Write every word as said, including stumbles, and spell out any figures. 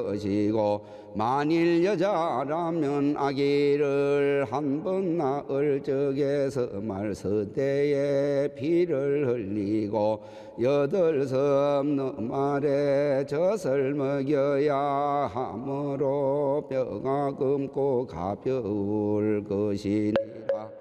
것이고 만일 여자라면 아기를 한 번 낳을 적에서 말서대에 피를 흘리고 여덟 섬 말에 젖을 먹여야 하므로 뼈가 검고 가벼울 것이니라.